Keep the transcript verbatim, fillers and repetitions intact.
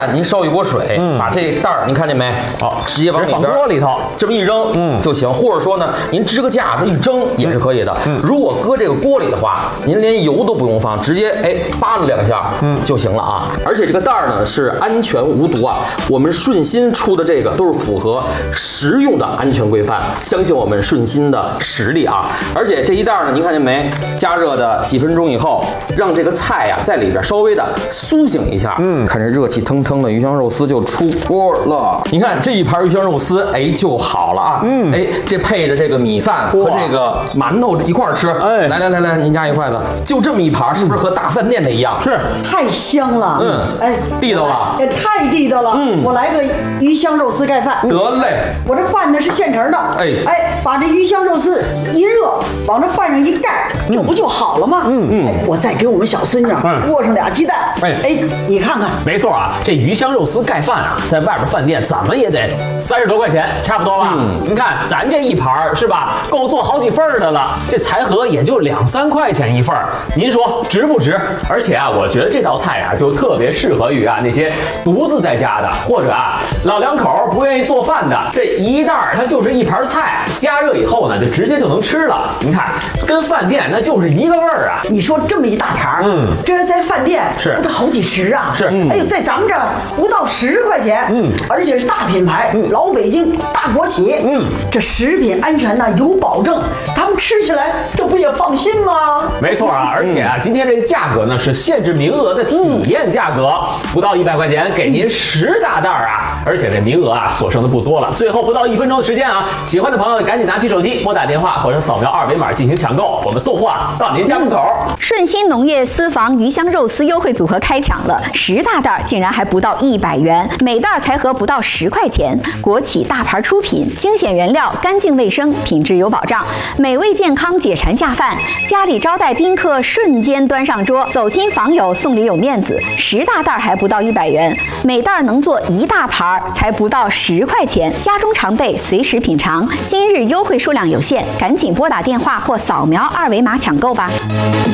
您烧一锅水，嗯、把这袋儿您看见没？好，直接往里边放锅里头， 这么一扔，嗯就行。或者说呢，您支个架子一蒸也是可以的。嗯，如果搁这个锅里的话，您连油都不用放，直接哎扒拉两下，嗯就行了啊。而且这个袋儿呢是安全无毒啊，我们顺心出的这个都是符合食用的安全规范，相信我们顺心的实力啊。而且这一袋儿呢，您看见没？加热的几分钟以后，让这个菜呀、啊、在里边稍微的苏醒一下，嗯，看这热气腾腾的鱼香肉丝就出锅了。你看这一盘鱼香肉丝，哎就好了啊，嗯，哎这配着这个米饭和这个馒头一块儿吃，哎，来来来来，您夹一筷子，就这么一盘，是不是和大饭店的一样？ 是， 太香了，嗯， 哎，地道了， 也太地道了，嗯，我来个鱼香肉丝盖饭， 得嘞， 我这饭呢是现成的，哎哎，把这鱼香肉丝一热，往这饭上一盖，这不就好了吗？嗯嗯，我再给我们小孙女握上俩鸡蛋，哎哎，你看看， 没错啊，这鱼香肉丝盖饭啊，在外边饭店怎么也得三十多块钱，差不多吧？嗯，您看咱这一盘是吧，够做好几份的了，这财盒也就两三块钱一份，您说值不值？而且啊，我觉得这道菜啊，就特别适合于啊那些独自在家的，或者啊老两口不愿意做饭的，这一袋它就是一盘菜，加热以后呢，就直接就能吃了。您看，跟饭店那就是一个味儿啊。 你说这么一大盘，嗯，这要在饭店是不得好几十啊？ 是， 哎呦，在咱们这儿不到十块钱，嗯，而且是大品牌，嗯，老北京大国企，嗯，这食品安全呢有保证，咱们吃起来这不也放心吗？ 没错啊，而且啊，今天这个价格呢是限制名额的体验价格，不到一百块钱给您十大袋啊，而且这名额啊所剩的不多了，最后不到一分钟的时间啊，喜欢的朋友赶紧拿起手机拨打电话或者扫描二维码进行抢购，我们送货啊到您家门口。 顺心农业私房鱼香肉丝优惠组合开抢了，十大袋竟然还不到一百元，每袋才合不到十块钱。国企大牌出品，精选原料，干净卫生，品质有保障，美味健康，解馋下饭。家里招待宾客，瞬间端上桌，走亲访友送礼有面子。十大袋还不到一百元，每袋能做一大盘，才不到十块钱。家中常备，随时品尝。今日优惠数量有限，赶紧拨打电话或扫描二维码抢购吧。